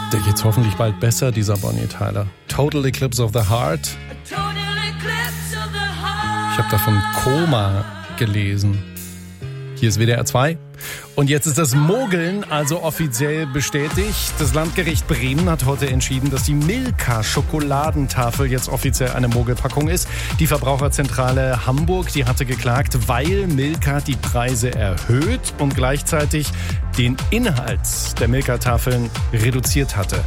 Der geht's hoffentlich bald besser, dieser Bonnie Tyler. Total Eclipse of the Heart. Ich habe davon Koma gelesen. Hier ist WDR 2. Und jetzt ist das Mogeln also offiziell bestätigt. Das Landgericht Bremen hat heute entschieden, dass die Milka-Schokoladentafel jetzt offiziell eine Mogelpackung ist. Die Verbraucherzentrale Hamburg, die hatte geklagt, weil Milka die Preise erhöht und gleichzeitig den Inhalt der Milka-Tafeln reduziert hatte.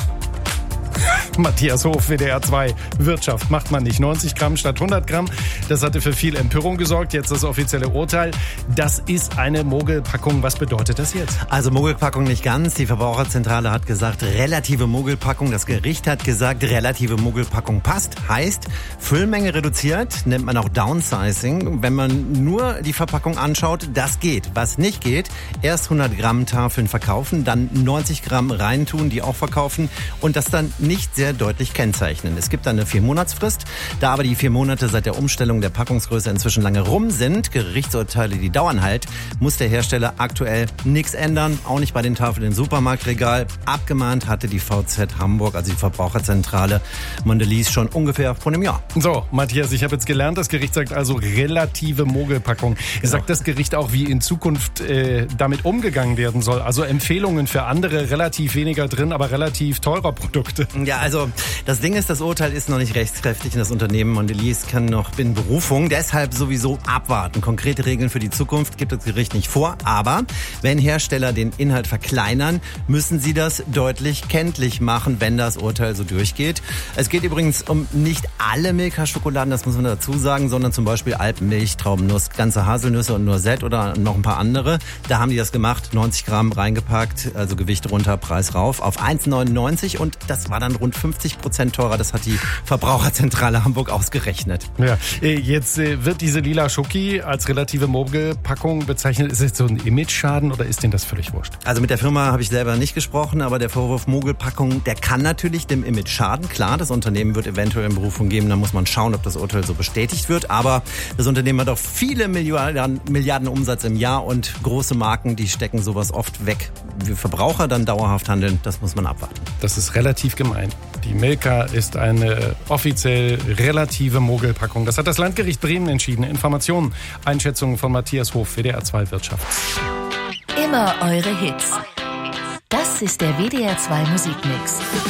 Matthias Hof, WDR 2. Wirtschaft macht man nicht. 90 Gramm statt 100 Gramm. Das hatte für viel Empörung gesorgt. Jetzt das offizielle Urteil. Das ist eine Mogelpackung. Was bedeutet das jetzt? Also Mogelpackung nicht ganz. Die Verbraucherzentrale hat gesagt, relative Mogelpackung. Das Gericht hat gesagt, relative Mogelpackung passt. Heißt, Füllmenge reduziert, nennt man auch Downsizing. Wenn man nur die Verpackung anschaut, das geht. Was nicht geht, erst 100 Gramm Tafeln verkaufen, dann 90 Gramm reintun, die auch verkaufen und das dann nicht sehr deutlich kennzeichnen. Es gibt eine 4-Monatsfrist. Da aber die 4 Monate seit der Umstellung der Packungsgröße inzwischen lange rum sind, Gerichtsurteile, die dauern halt, muss der Hersteller aktuell nichts ändern. Auch nicht bei den Tafeln im Supermarktregal. Abgemahnt hatte die VZ Hamburg, also die Verbraucherzentrale Mondelez, schon ungefähr vor einem Jahr. So, Matthias, ich habe jetzt gelernt, das Gericht sagt also relative Mogelpackung. Genau. Sagt das Gericht auch, wie in Zukunft damit umgegangen werden soll? Also Empfehlungen für andere, relativ weniger drin, aber relativ teurer Produkte. Ja, also das Ding ist, das Urteil ist noch nicht rechtskräftig und das Unternehmen Mondelez kann noch in Berufung. Deshalb sowieso abwarten. Konkrete Regeln für die Zukunft gibt das Gericht nicht vor. Aber wenn Hersteller den Inhalt verkleinern, müssen sie das deutlich kenntlich machen, wenn das Urteil so durchgeht. Es geht übrigens um nicht alle Milka-Schokoladen, das muss man dazu sagen, sondern zum Beispiel Alpenmilch, Traubennuss, ganze Haselnüsse und Noisette oder noch ein paar andere. Da haben die das gemacht, 90 Gramm reingepackt, also Gewicht runter, Preis rauf auf 1,99 und das war dann rund 50% teurer. Das hat die Verbraucherzentrale Hamburg ausgerechnet. Ja, jetzt wird diese lila Schoki als relative Mogelpackung bezeichnet. Ist es so ein Image-Schaden oder ist denen das völlig wurscht? Also mit der Firma habe ich selber nicht gesprochen, aber der Vorwurf Mogelpackung, der kann natürlich dem Image schaden. Klar, das Unternehmen wird eventuell in Berufung geben. Da muss man schauen, ob das Urteil so bestätigt wird. Aber das Unternehmen hat auch viele Milliarden Umsatz im Jahr und große Marken, die stecken sowas oft weg. Wir Verbraucher dann dauerhaft handeln, das muss man abwarten. Das ist relativ gemein. Die Milka ist eine offiziell relative Mogelpackung. Das hat das Landgericht Bremen entschieden. Informationen, Einschätzungen von Matthias Hof, WDR 2 Wirtschaft. Immer eure Hits. Das ist der WDR 2 Musikmix.